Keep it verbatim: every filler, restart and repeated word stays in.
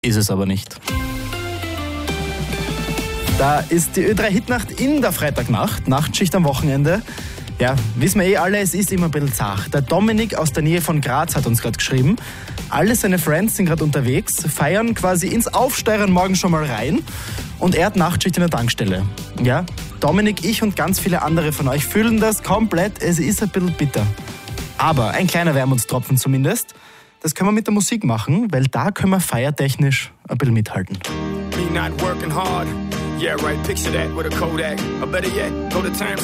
Ist es aber nicht. Da ist die Ö drei Hitnacht in der Freitagnacht, Nachtschicht am Wochenende. Ja, wissen wir eh alle, es ist immer ein bisschen zart. Der Dominik aus der Nähe von Graz hat uns gerade geschrieben. Alle seine Friends sind gerade unterwegs, feiern quasi ins Aufsteuern morgen schon mal rein. Und er hat Nachtschicht in der Tankstelle. Ja, Dominik, ich und ganz viele andere von euch fühlen das komplett. Es ist ein bisschen bitter. Aber ein kleiner Wermutstropfen zumindest. Das können wir mit der Musik machen, weil da können wir feiertechnisch ein bisschen mithalten. Me not working hard. Yeah, right, picture that with a Kodak. Or better yet, go to time